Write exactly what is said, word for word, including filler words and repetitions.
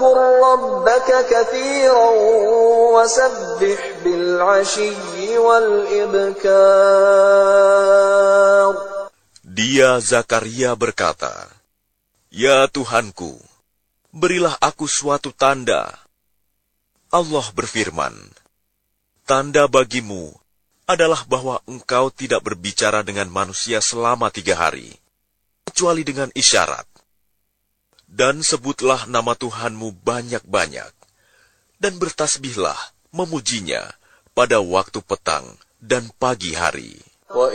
وَاذْكُرْ رَبَّكَ كَثِيرًا وَسَبِّحْ بِالْعَشِيِّ وَالْإِبْكَارِ. Dia Zakaria berkata, "Ya Tuhanku, berilah aku suatu tanda." Allah berfirman, "Tanda bagimu adalah bahwa engkau tidak berbicara dengan manusia selama tiga hari, kecuali dengan isyarat. Dan sebutlah nama Tuhanmu banyak-banyak, dan bertasbihlah memujinya pada waktu petang dan pagi hari."